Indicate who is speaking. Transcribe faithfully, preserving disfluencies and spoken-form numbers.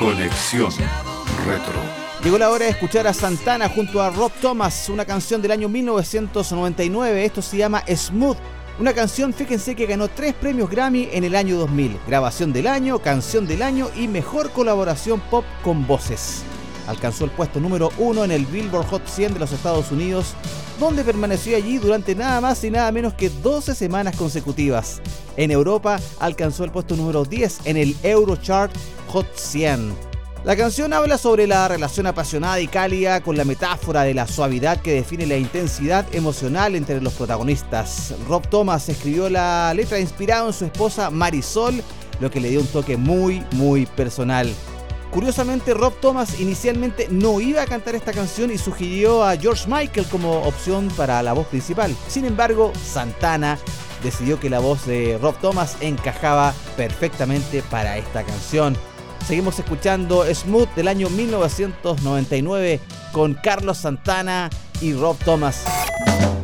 Speaker 1: Conexión Retro.
Speaker 2: Llegó la hora de escuchar a Santana junto a Rob Thomas, una canción del año mil novecientos noventa y nueve. Esto se llama Smooth. Una canción, fíjense, que ganó tres premios Grammy en el año dos mil. Grabación del año, canción del año y mejor colaboración pop con voces. Alcanzó el puesto número uno en el Billboard Hot cien de los Estados Unidos, donde permaneció allí durante nada más y nada menos que doce semanas consecutivas. En Europa alcanzó el puesto número diez en el Eurochart Hot cien. La canción habla sobre la relación apasionada y cálida, con la metáfora de la suavidad que define la intensidad emocional entre los protagonistas. Rob Thomas escribió la letra inspirado en su esposa Marisol, lo que le dio un toque muy, muy personal. Curiosamente, Rob Thomas inicialmente no iba a cantar esta canción y sugirió a George Michael como opción para la voz principal. Sin embargo, Santana decidió que la voz de Rob Thomas encajaba perfectamente para esta canción. Seguimos escuchando Smooth del año mil novecientos noventa y nueve con Carlos Santana y Rob Thomas.